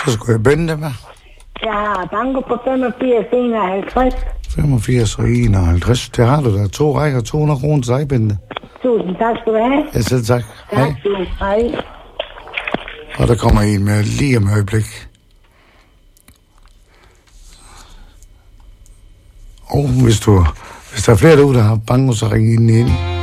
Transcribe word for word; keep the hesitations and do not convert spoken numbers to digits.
Så skulle jeg binde dem, hva'? Jeg har banko på femogfirs enoghalvtreds. femogfirs og enoghalvtreds. Det har du da. To rækker, to hundrede kroner til dig, Bente. Tusind tak skal du have. Ja, selv tak. Tak, Hej. hej. Og der kommer en med lige om et øjeblik. Og hvis du, hvis der er flere derude, der har banko, så ring ind ind.